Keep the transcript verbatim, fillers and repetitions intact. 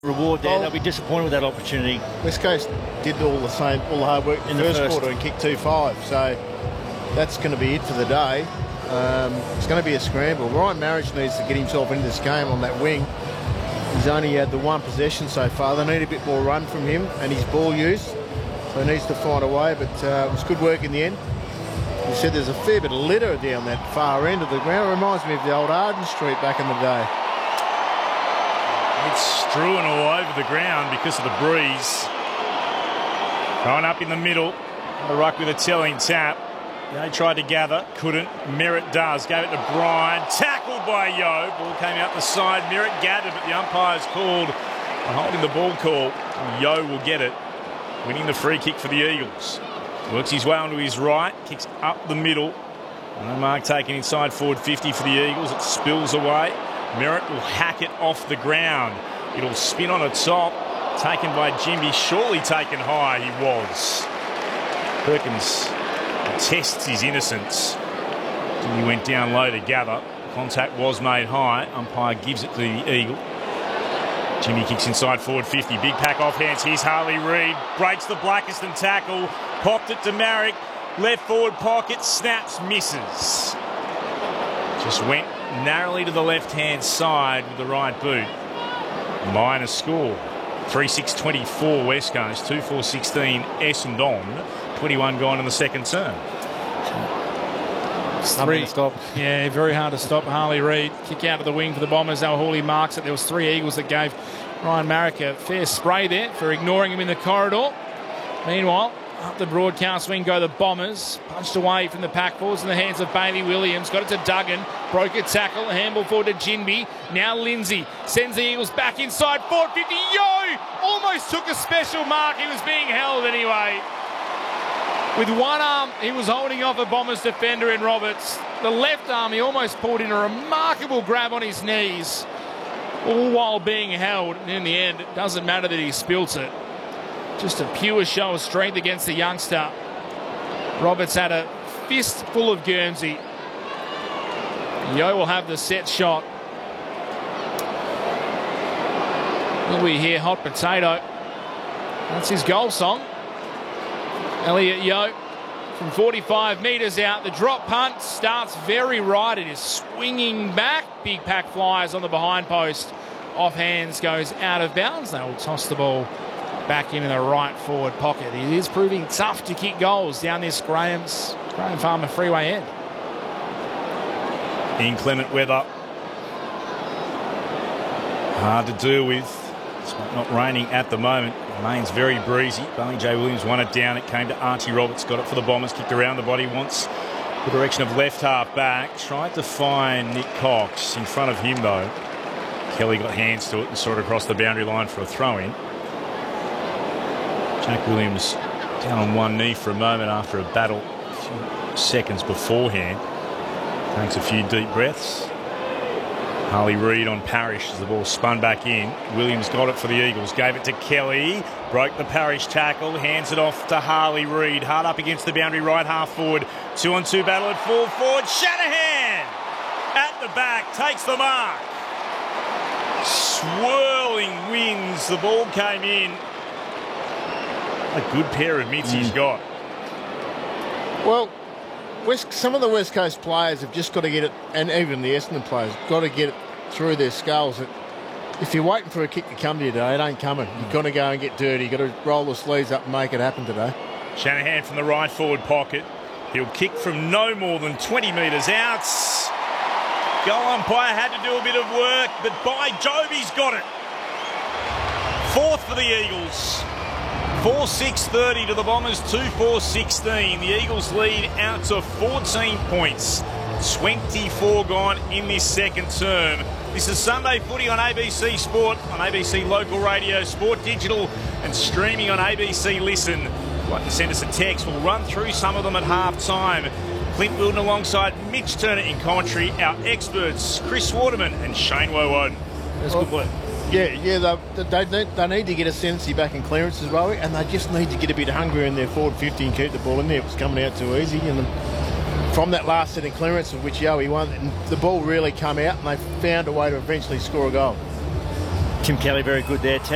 reward there. They'll be disappointed with that opportunity. West Coast did all the same, all the hard work in, in the first, first quarter and kicked two five. So that's going to be it for the day. Um, it's going to be a scramble. Ryan Marriage needs to get himself into this game on that wing. He's only had the one possession so far. They need a bit more run from him and his ball use. So he needs to find a way, but uh, it was good work in the end. You said there's a fair bit of litter down that far end of the ground. It reminds me of the old Arden Street back in the day. It's strewn all over the ground because of the breeze. Going up in the middle. The ruck with a telling tap. They tried to gather, couldn't. Merritt does. Gave it to Bryan. Tackled by Yeo. Ball came out the side. Merritt gathered, but the umpire's called on holding the ball call. Yeo will get it. Winning the free kick for the Eagles. Works his way onto his right. Kicks up the middle. No mark taken inside forward fifty for the Eagles. It spills away. Merritt will hack it off the ground. It'll spin on its top. Taken by Jimby. Surely taken high. He was. Perkins tests his innocence. He went down low to gather. Contact was made high. Umpire gives it to the Eagle. Jimmy kicks inside forward fifty. Big pack off hands. Here's Harley Reid. Breaks the Blackiston tackle. Popped it to Marrick. Left forward pocket. Snaps. Misses. Just went narrowly to the left-hand side with the right boot. Minor score. three six twenty-four West Coast. two four sixteen Essendon. twenty-one gone in the second term. Three. Stop. Yeah, very hard to stop. Harley Reid kick out of the wing for the Bombers. Al Hawley marks it. There was three Eagles that gave Ryan Marrick a fair spray there for ignoring him in the corridor. Meanwhile, up the broadcast wing go the Bombers. Punched away from the pack forwards in the hands of Bailey Williams. Got it to Duggan. Broke a tackle. A handball forward to Jinby. Now Lindsay sends the Eagles back inside. forward fifty. Yo! Almost took a special mark. He was being held anyway. With one arm, he was holding off a Bombers defender in Roberts. The left arm, he almost pulled in a remarkable grab on his knees, all while being held. And in the end, it doesn't matter that he spilt it. Just a pure show of strength against the youngster. Roberts had a fist full of Guernsey. Yeo will have the set shot. Will we hear Hot Potato? That's his goal song. Elliot Yeo from forty-five metres out. The drop punt starts very right. It is swinging back. Big pack flies on the behind post. Off hands, goes out of bounds. They will toss the ball back into the right forward pocket. It is proving tough to kick goals down this Graham's Graham Farmer Freeway end. Inclement weather. Hard to deal with. It's not raining at the moment. It remains very breezy. Barney J. Williams won it down. It came to Archie Roberts. Got it for the Bombers. Kicked around the body once. The direction of left half back. Tried to find Nick Cox in front of him though. Kelly got hands to it and saw it across the boundary line for a throw-in. Jack Williams down on one knee for a moment after a battle a few seconds beforehand. Takes a few deep breaths. Harley Reid on Parrish as the ball spun back in. Williams got it for the Eagles. Gave it to Kelly. Broke the Parrish tackle. Hands it off to Harley Reid. Hard up against the boundary, right half forward. Two on two battle at full forward. Shanahan at the back. Takes the mark. Swirling winds. The ball came in. A good pair of mitts mm. he's got. Well, West, some of the West Coast players have just got to get it, and even the Essendon players, got to get it through their skulls that if you're waiting for a kick to come to you today, it ain't coming. You've got to go and get dirty. You've got to roll the sleeves up and make it happen today. Shanahan from the right forward pocket. He'll kick from no more than twenty metres out. Goal umpire had to do a bit of work, but by Jove, he's got it. Fourth for the Eagles. four six thirty to the Bombers, two four sixteen. The Eagles lead out to fourteen points. twenty-four gone in this second term. This is Sunday Footy on A B C Sport, on A B C Local Radio, Sport Digital, and streaming on A B C Listen. If you'd like to send us a text, we'll run through some of them at half-time. Clint Wilden alongside Mitch Turner in commentary. Our experts, Chris Waterman and Shane Woewod. That's well, good work. Yeah, yeah, they, they, they, they need to get a Sensi back in clearance as well, and they just need to get a bit hungrier in their forward fifty and keep the ball in there. It was coming out too easy, and from that last set of clearance of which Yowie won, and the ball really come out, and they found a way to eventually score a goal. Tim Kelly very good there.